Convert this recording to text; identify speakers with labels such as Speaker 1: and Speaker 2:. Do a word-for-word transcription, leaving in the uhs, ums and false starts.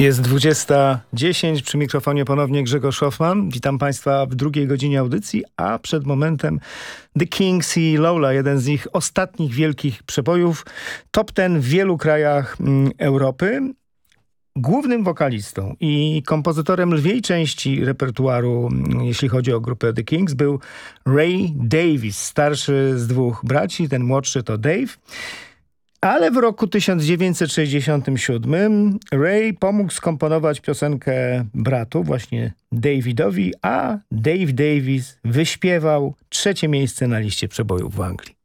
Speaker 1: Jest dwudziesta dziesięć, przy mikrofonie ponownie Grzegorz Hoffman. Witam Państwa w drugiej godzinie audycji, a przed momentem The Kings i Lola, jeden z ich ostatnich wielkich przebojów. Top ten w wielu krajach mm, Europy. Głównym wokalistą i kompozytorem lwiej części repertuaru, jeśli chodzi o grupę The Kings, był Ray Davies, starszy z dwóch braci, ten młodszy to Dave. Ale w roku tysiąc dziewięćset sześćdziesiątym siódmym Ray pomógł skomponować piosenkę bratu, właśnie Davidowi, a Dave Davies wyśpiewał trzecie miejsce na liście przebojów w Anglii.